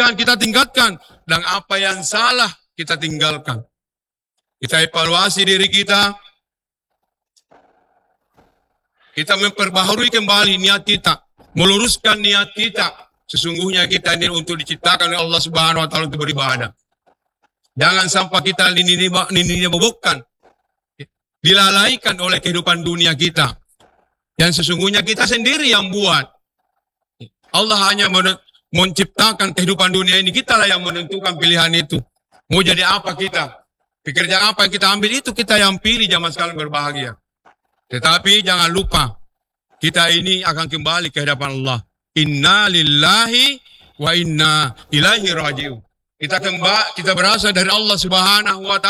yang kita tingkatkan dan apa yang salah kita tinggalkan. Kita evaluasi diri kita. Kita memperbaharui kembali niat kita, meluruskan niat kita. Sesungguhnya kita ini untuk diciptakan oleh Allah Subhanahu wa taala untuk beribadah. Jangan sampai kita dibobokkan, dilalaikan oleh kehidupan dunia kita. Yang sesungguhnya kita sendiri yang buat. Allah hanya menciptakan kehidupan dunia ini, kita lah yang menentukan pilihan itu. Mau jadi apa kita? Pekerjaan apa yang kita ambil itu kita yang pilih zaman sekarang berbahagia. Tetapi jangan lupa, kita ini akan kembali ke hadapan Allah. Inna lillahi wa inna ilaihi raji'un. Kita berasal dari Allah Subhanahu wa ta'ala.